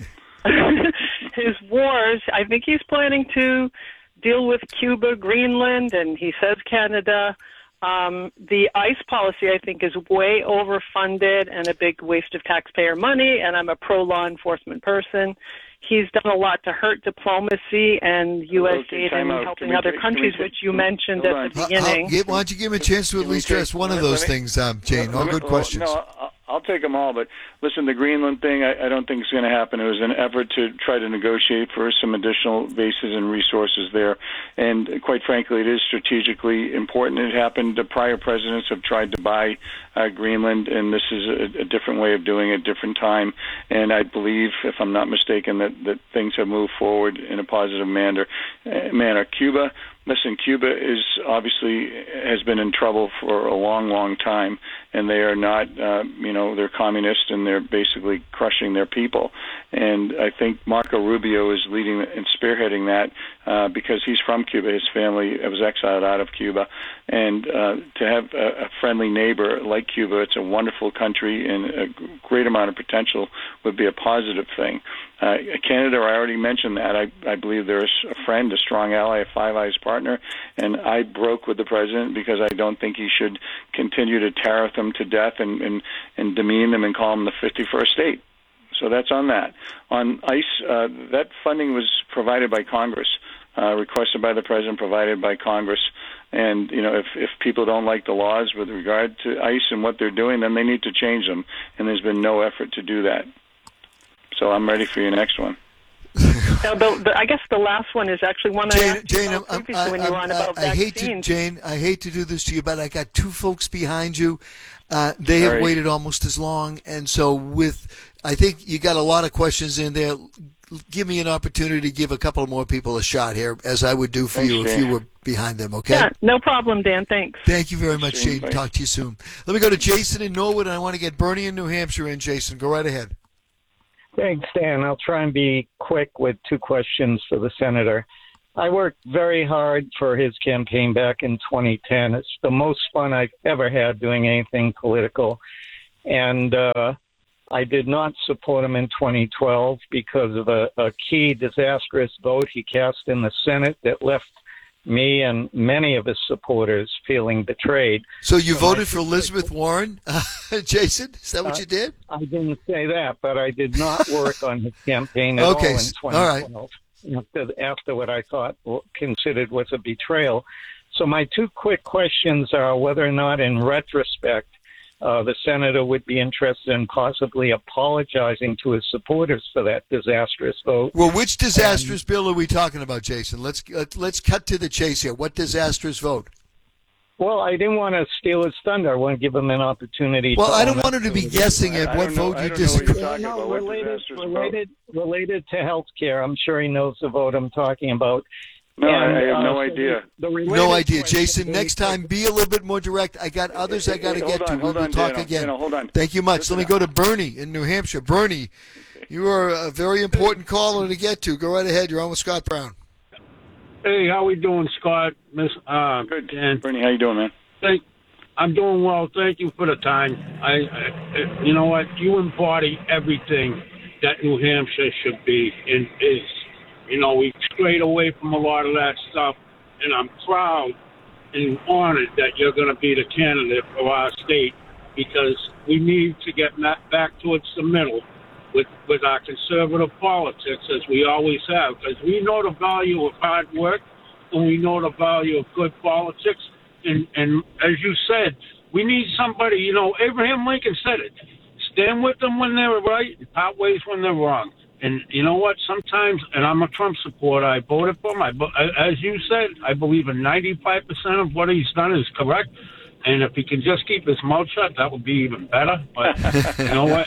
His wars, I think he's planning to deal with Cuba, Greenland, and he says Canada. The ICE policy, I think, is way overfunded and a big waste of taxpayer money, and I'm a pro-law enforcement person. He's done a lot to hurt diplomacy and U.S. aid and helping other countries, which you mentioned at the beginning. Why don't you give him a chance to at least address one of those things, Jane? All good questions. No, I'll take them all, but listen, the Greenland thing, I don't think it's going to happen. It was an effort to try to negotiate for some additional bases and resources there, and quite frankly, it is strategically important. It happened. The prior presidents have tried to buy Greenland, and this is a different way of doing it, different time, and I believe, if I'm not mistaken, that things have moved forward in a positive manner. Cuba, listen, Cuba is obviously has been in trouble for a long, long time, and they are not, they're communist and they're basically crushing their people. And I think Marco Rubio is leading and spearheading that because he's from Cuba. His family was exiled out of Cuba. And to have a friendly neighbor like Cuba, it's a wonderful country and a great amount of potential would be a positive thing. Canada, I already mentioned that. I believe they're a friend, a strong ally, a Five Eyes partner, and I broke with the president because I don't think he should continue to tariff them to death and demean them and call them the 51st state. So that's on that. On ICE, that funding was provided by Congress, requested by the president, provided by Congress. And, if people don't like the laws with regard to ICE and what they're doing, then they need to change them. And there's been no effort to do that. So I'm ready for your next one. I guess the last one is actually one I asked you about previously when you were on about vaccines. I hate to do this to you, but I got two folks behind you. They have waited almost as long, and so I think you got a lot of questions in there. Give me an opportunity to give a couple more people a shot here, as I would do for you if you were behind them, okay? Yeah, no problem, Dan. Thanks. Thank you very much, Shane. Talk to you soon. Let me go to Jason in Norwood, and I want to get Bernie in New Hampshire in. Jason, go right ahead. Thanks, Dan. I'll try and be quick with two questions for the senator. I worked very hard for his campaign back in 2010. It's the most fun I've ever had doing anything political. And I did not support him in 2012 because of a key disastrous vote he cast in the Senate that left me and many of his supporters feeling betrayed. So you voted for Elizabeth Warren, Jason? Is that what you did? I didn't say that, but I did not work on his campaign at all in 2012. All right. After what I thought considered was a betrayal. So my two quick questions are whether or not, in retrospect, the senator would be interested in possibly apologizing to his supporters for that disastrous vote. Well, which disastrous bill are we talking about, Jason? Let's cut to the chase here. What disastrous vote? Well, I didn't want to steal his thunder. I want to give him an opportunity. Well, I don't want him to be guessing at what vote you disagree. Related to health care. I'm sure he knows the vote I'm talking about. No, I have no idea. No idea. Jason, next time, be a little bit more direct. I got others I got to get to. We'll talk again. Hold on. Thank you much. Let me go to Bernie in New Hampshire. Bernie, you are a very important caller to get to. Go right ahead. You're on with Scott Brown. Hey, how we doing, Scott? Good. Dan. Bernie, how you doing, man? I'm doing well. Thank you for the time. You know what? You embody everything that New Hampshire should be and is. We strayed away from a lot of that stuff, and I'm proud and honored that you're going to be the candidate for our state because we need to get back towards the middle with our conservative politics, as we always have, because we know the value of hard work and we know the value of good politics. And as you said, we need somebody, Abraham Lincoln said it, stand with them when they're right and part ways when they're wrong. And you know what? Sometimes, and I'm a Trump supporter, I voted for him. As you said, I believe in 95% of what he's done is correct. And if he can just keep his mouth shut, that would be even better. But you know what?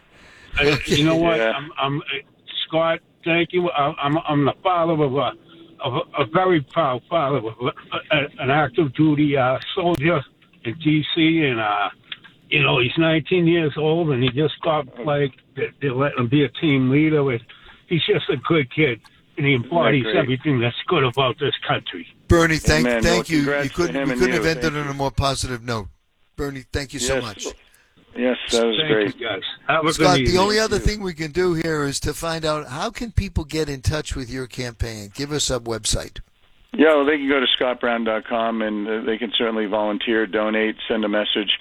I'm Scott. Thank you. I'm the father of a very proud father of an active duty soldier in D.C. and he's 19 years old, and he just got they let him be a team leader. He's just a good kid, and he embodies everything that's good about this country. Bernie, thank you. You couldn't have ended on a more positive note. Bernie, thank you so much. Yes, that was great. You guys. Have a Scott, good evening. the only other thing we can do here is to find out how can people get in touch with your campaign. Give us a website. Yeah, well, they can go to scottbrown.com, and they can certainly volunteer, donate, send a message.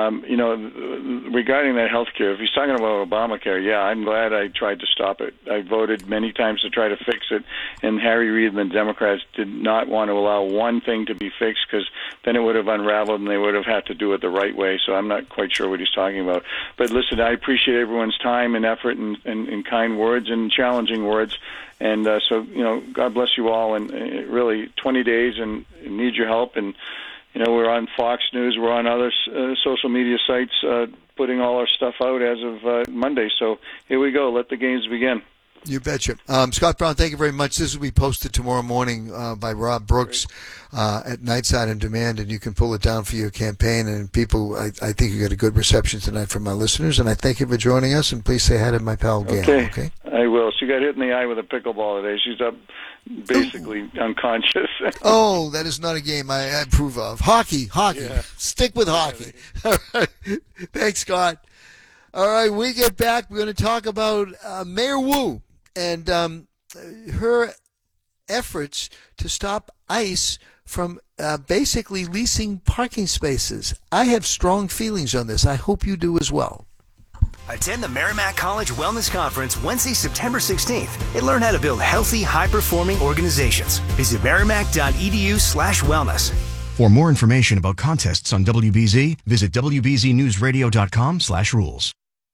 Regarding that health care, if he's talking about Obamacare, yeah, I'm glad I tried to stop it. I voted many times to try to fix it, and Harry Reid and the Democrats did not want to allow one thing to be fixed because then it would have unraveled and they would have had to do it the right way. So I'm not quite sure what he's talking about. But listen, I appreciate everyone's time and effort and kind words and challenging words. And God bless you all. And really, 20 days and need your help. And, we're on Fox News. We're on other social media sites putting all our stuff out as of Monday. So here we go. Let the games begin. You betcha. Scott Brown, thank you very much. This will be posted tomorrow morning by Rob Brooks at Nightside on Demand, and you can pull it down for your campaign. And people, I think you got a good reception tonight from my listeners, and I thank you for joining us. And please say hi to my pal Gail. Okay? I will. She got hit in the eye with a pickleball today. She's up basically unconscious. Oh, that is not a game I approve of. Hockey. Yeah. Stick with hockey. All right. Thanks, Scott. All right, we get back. We're going to talk about Mayor Wu and her efforts to stop ICE from basically leasing parking spaces. I have strong feelings on this. I hope you do as well. Attend the Merrimack College Wellness Conference Wednesday, September 16th and learn how to build healthy, high-performing organizations. Visit merrimack.edu/wellness. For more information about contests on WBZ, visit WBZNewsRadio.com/rules.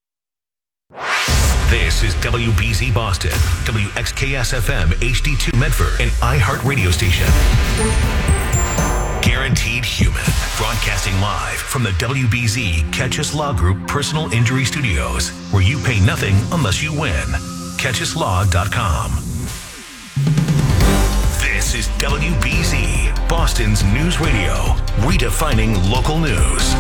This is WBZ Boston, WXKS-FM HD2 Medford, an iHeart radio station. Guaranteed Human, broadcasting live from the WBZ Catchus Law Group Personal Injury Studios, where you pay nothing unless you win. CatchusLaw.com. This is WBZ, Boston's news radio, redefining local news.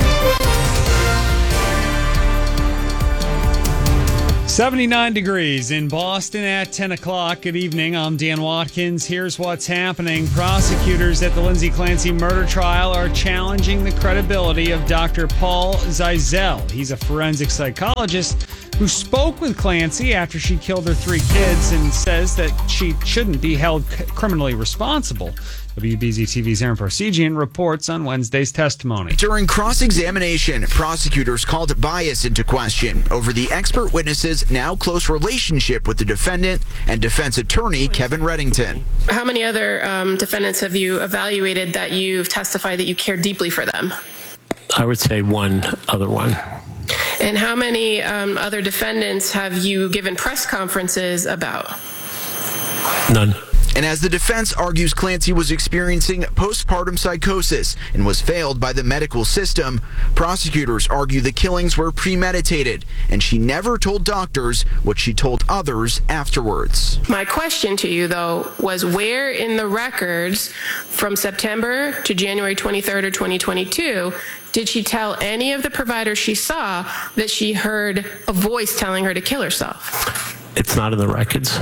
79 degrees in Boston at 10 o'clock. Good evening. I'm Dan Watkins. Here's what's happening. Prosecutors at the Lindsay Clancy murder trial are challenging the credibility of Dr. Paul Zeisel. He's a forensic psychologist who spoke with Clancy after she killed her 3 kids and says that she shouldn't be held criminally responsible. WBZ TV's Aaron Parsegian reports on Wednesday's testimony. During cross-examination, prosecutors called bias into question over the expert witness's now close relationship with the defendant and defense attorney Kevin Reddington. How many other defendants have you evaluated that you've testified that you care deeply for them? I would say one other one. And how many other defendants have you given press conferences about? None. And as the defense argues Clancy was experiencing postpartum psychosis and was failed by the medical system, prosecutors argue the killings were premeditated and she never told doctors what she told others afterwards. My question to you, though, was where in the records from September to January 23rd or 2022 did she tell any of the providers she saw that she heard a voice telling her to kill herself? It's not in the records.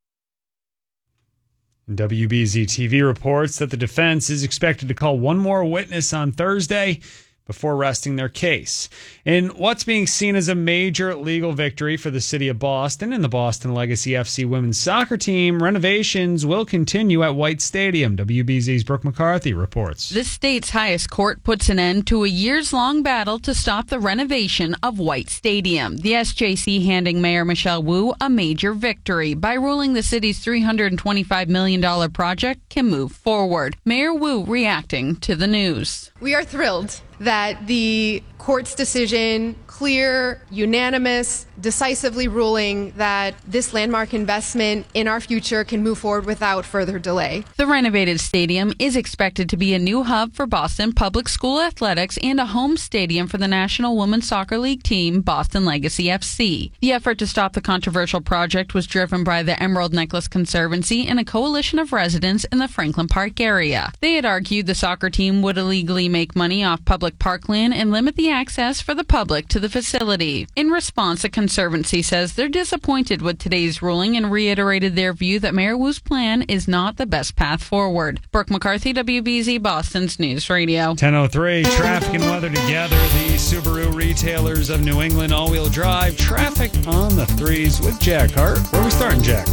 WBZ TV reports that the defense is expected to call one more witness on Thursday before resting their case. In what's being seen as a major legal victory for the city of Boston and the Boston Legacy FC women's soccer team, renovations will continue at White Stadium. WBZ's Brooke McCarthy reports. The state's highest court puts an end to a years-long battle to stop the renovation of White Stadium. The SJC handing Mayor Michelle Wu a major victory by ruling the city's $325 million project can move forward. Mayor Wu reacting to the news. We are thrilled that the court's decision, clear, unanimous, decisively ruling that this landmark investment in our future can move forward without further delay. The renovated stadium is expected to be a new hub for Boston Public School athletics and a home stadium for the National Women's Soccer League team, Boston Legacy FC. The effort to stop the controversial project was driven by the Emerald Necklace Conservancy and a coalition of residents in the Franklin Park area. They had argued the soccer team would illegally make money off public parkland and limit the access for the public to the facility. In response, the Conservancy says they're disappointed with today's ruling and reiterated their view that Mayor Wu's plan is not the best path forward. Brooke McCarthy, WBZ Boston's News Radio. 10:03, traffic and weather together. The Subaru retailers of New England all-wheel drive traffic on the 3s with Jack Hart. Where are we starting, Jack?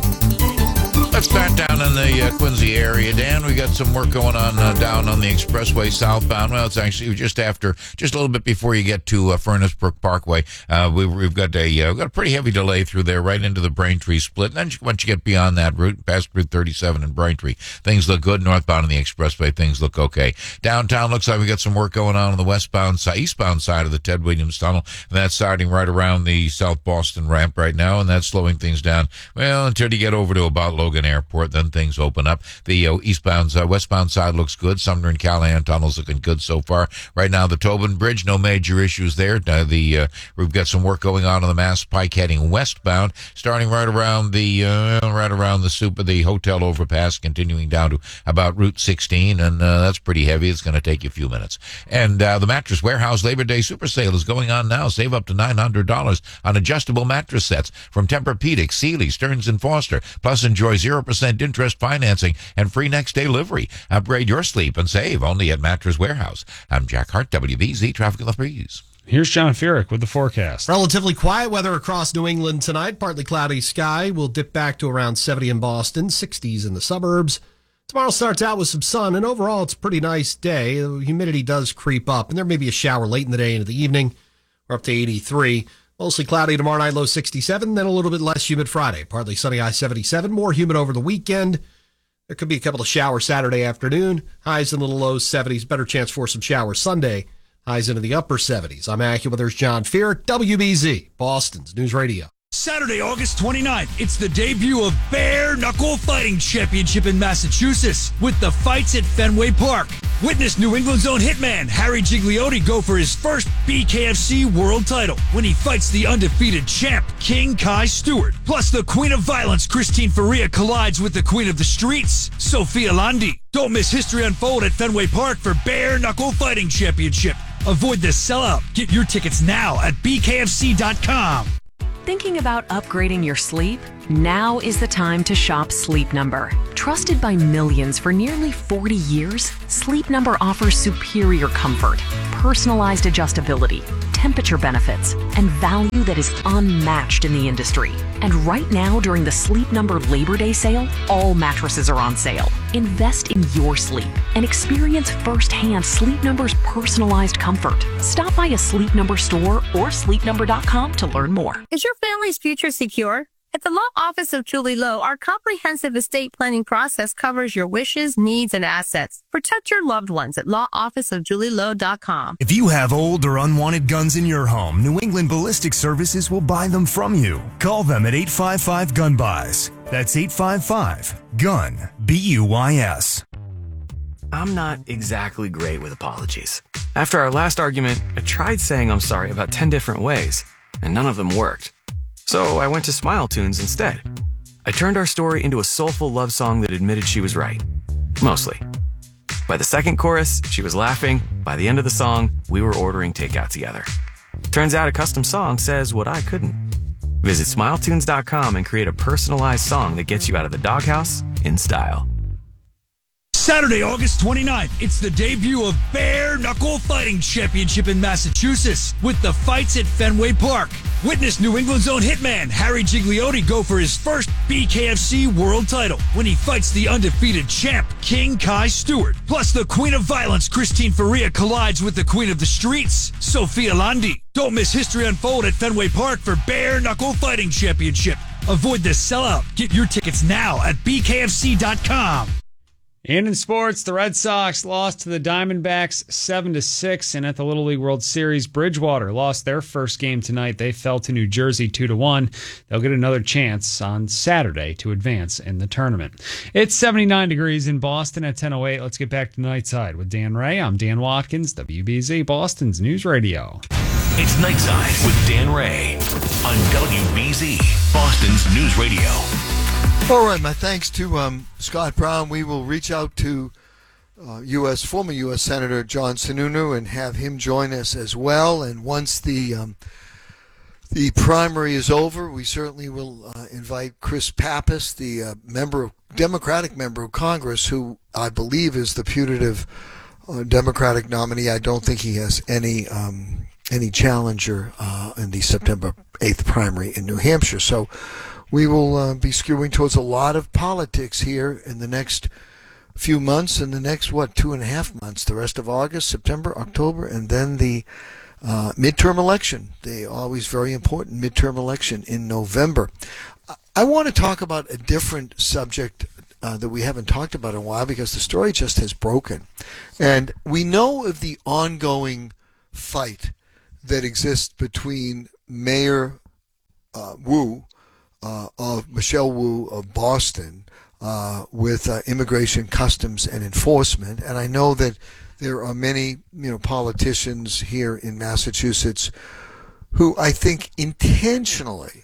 Let's start down in the Quincy area. Dan, we got some work going on down on the expressway southbound. Well, it's actually just a little bit before you get to Furnace Brook Parkway. We've got a pretty heavy delay through there right into the Braintree split. And then once you get beyond that route, past Route 37 in Braintree, things look good. Northbound on the expressway, things look okay. Downtown looks like we got some work going on the eastbound side of the Ted Williams Tunnel. And that's starting right around the South Boston ramp right now, and that's slowing things down, well, until you get over to about Logan Airport, then things open up. The westbound side looks good. Sumner and Callahan tunnels looking good so far. Right now, the Tobin Bridge, no major issues there. We've got some work going on the Mass Pike heading westbound, starting right around the hotel overpass, continuing down to about Route 16, and that's pretty heavy. It's going to take you a few minutes. And the Mattress Warehouse Labor Day Super Sale is going on now. Save up to $900 on adjustable mattress sets from Tempur-Pedic, Sealy, Stearns & Foster. Plus, enjoy 0% interest financing and free next-day delivery. Upgrade your sleep and save only at Mattress Warehouse. I'm Jack Hart, WBZ Traffic and the Breeze. Here's John Furyk with the forecast. Relatively quiet weather across New England tonight. Partly cloudy sky. We'll dip back to around 70 in Boston, 60s in the suburbs. Tomorrow starts out with some sun, and overall it's a pretty nice day. The humidity does creep up, and there may be a shower late in the day into the evening. We're up to 83. Mostly cloudy tomorrow night, low 67, then a little bit less humid Friday. Partly sunny, high 77, more humid over the weekend. There could be a couple of showers Saturday afternoon. Highs in the low 70s. Better chance for some showers Sunday. Highs into the upper 70s. I'm AccuWeather's John Fear, WBZ, Boston's News Radio. Saturday, August 29th, it's the debut of Bare Knuckle Fighting Championship in Massachusetts with the fights at Fenway Park. Witness New England's own hitman Harry Gigliotti go for his first BKFC world title when he fights the undefeated champ King Kai Stewart. Plus, the Queen of Violence Christine Faria collides with the Queen of the Streets, Sophia Landi. Don't miss history unfold at Fenway Park for Bare Knuckle Fighting Championship. Avoid the sellout. Get your tickets now at bkfc.com. Thinking about upgrading your sleep? Now is the time to shop Sleep Number. Trusted by millions for nearly 40 years, Sleep Number offers superior comfort, personalized adjustability, temperature benefits, and value that is unmatched in the industry. And right now, during the Sleep Number Labor Day sale, all mattresses are on sale. Invest in your sleep and experience firsthand Sleep Number's personalized comfort. Stop by a Sleep Number store or sleepnumber.com to learn more. Is your family's future secure? At the Law Office of Julie Lowe, our comprehensive estate planning process covers your wishes, needs, and assets. Protect your loved ones at lawofficeofjulielowe.com. If you have old or unwanted guns in your home, New England Ballistic Services will buy them from you. Call them at 855-GUN-BUYS. That's 855-GUN-BUYS. I'm not exactly great with apologies. After our last argument, I tried saying I'm sorry about 10 different ways, and none of them worked. So I went to Smile Tunes instead. I turned our story into a soulful love song that admitted she was right. Mostly. By the second chorus, she was laughing. By the end of the song, we were ordering takeout together. Turns out a custom song says what I couldn't. Visit SmileTunes.com and create a personalized song that gets you out of the doghouse in style. Saturday, August 29th, it's the debut of Bare Knuckle Fighting Championship in Massachusetts with the fights at Fenway Park. Witness New England's own hitman Harry Gigliotti go for his first BKFC world title when he fights the undefeated champ King Kai Stewart. Plus, the Queen of Violence Christine Faria collides with the Queen of the Streets, Sophia Landi. Don't miss history unfold at Fenway Park for Bare Knuckle Fighting Championship. Avoid the sellout. Get your tickets now at bkfc.com. And in sports, the Red Sox lost to the Diamondbacks 7-6, and at the Little League World Series, Bridgewater lost their first game tonight. They fell to New Jersey 2-1. They'll get another chance on Saturday to advance in the tournament. It's 79 degrees in Boston at 10:08. Let's get back to Nightside with Dan Ray. I'm Dan Watkins, WBZ, Boston's News Radio. It's Nightside with Dan Ray on WBZ, Boston's News Radio. All right, my thanks to Scott Brown. We will reach out to former U.S. Senator John Sununu and have him join us as well. And once the primary is over, we certainly will invite Chris Pappas, the Democratic member of Congress, who I believe is the putative Democratic nominee. I don't think he has any challenger in the September 8th primary in New Hampshire. So we will be skewing towards a lot of politics here in the next few months, in the next, 2.5 months, the rest of August, September, October, and then the midterm election, the always very important midterm election in November. I want to talk about a different subject that we haven't talked about in a while because the story just has broken. And we know of the ongoing fight that exists between Mayor Michelle Wu of Boston with Immigration, Customs, and Enforcement. And I know that there are many, politicians here in Massachusetts who I think intentionally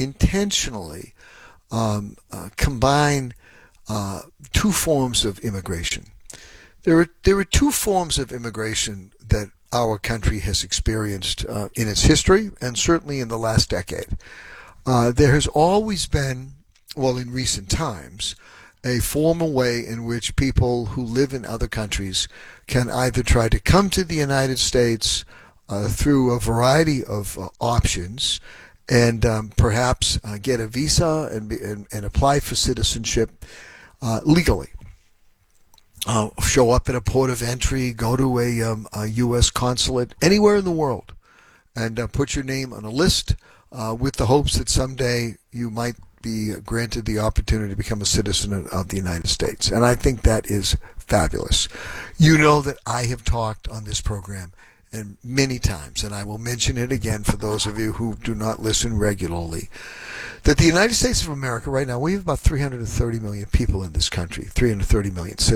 combine two forms of immigration. There are two forms of immigration that our country has experienced in its history, and certainly in the last decade. There has always been, in recent times, a formal way in which people who live in other countries can either try to come to the United States through a variety of options and perhaps get a visa and apply for citizenship legally. Show up at a port of entry, go to a U.S. consulate anywhere in the world, and put your name on a list with the hopes that someday you might be granted the opportunity to become a citizen of the United States. And I think that is fabulous. You know that I have talked on this program and many times, and I will mention it again for those of you who do not listen regularly, that the United States of America right now, we have about 330 million people in this country, 330 million citizens.